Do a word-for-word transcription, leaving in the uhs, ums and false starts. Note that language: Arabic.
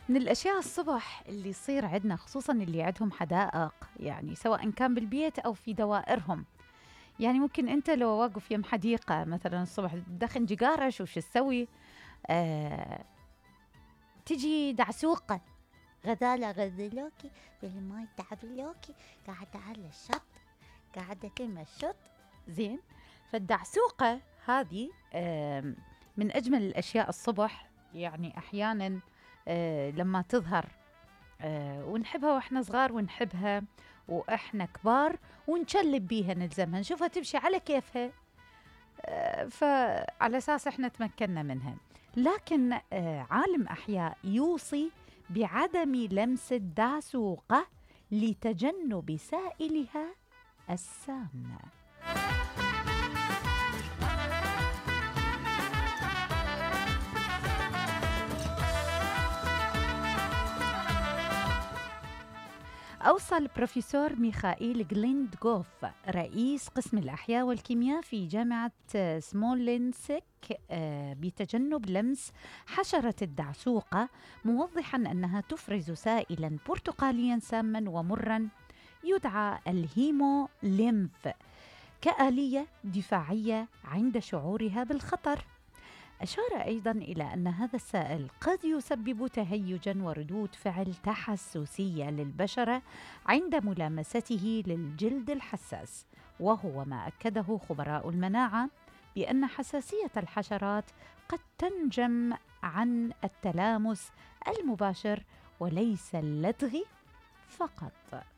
من الأشياء الصبح اللي يصير عندنا خصوصا اللي عندهم حدائق، يعني سواء كان بالبيت أو في دوائرهم. يعني ممكن أنت لو واقف يم حديقة مثلا الصبح تدخن جيجارة، شو شو تسوي؟ آه، تجي دعسوقة، غزالة غزلوكي بالماي تعبلوكي، قاعدة على الشط قاعدة تمشط. زين، فالدعسوقة هذه آم، من أجمل الأشياء الصبح. يعني أحيانا آه، لما تظهر آه، ونحبها وإحنا صغار، ونحبها وإحنا كبار، ونشلب بيها نلزمها نشوفها تمشي على كيفها. آه، فعلى أساس إحنا تمكنا منها. لكن آه، عالم أحياء يوصي بعدم لمس الدعسوقة لتجنب سائلها السام. أوصى البروفيسور ميخائيل جليندغوف رئيس قسم الأحياء والكيمياء في جامعة آه، سمولينسك آه، بتجنب لمس حشرة الدعسوقة، موضحا أنها تفرز سائلا برتقاليا ساما ومرا يدعى الهيموليمف كآلية دفاعية عند شعورها بالخطر. أشار أيضا إلى أن هذا السائل قد يسبب تهيجا وردود فعل تحسسية للبشرة عند ملامسته للجلد الحساس، وهو ما أكده خبراء المناعة بأن حساسية الحشرات قد تنجم عن التلامس المباشر وليس اللدغ فقط.